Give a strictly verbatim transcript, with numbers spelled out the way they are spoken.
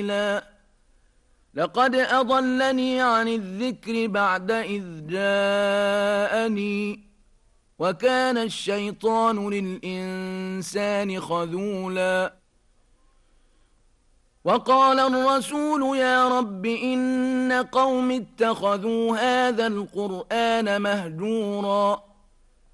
سبيلا لقد أضلني عن الذكر بعد إذ جاءني وكان الشيطان للإنسان خذولا وقال الرسول يا رب إن قوم اتخذوا هذا القرآن مهجورا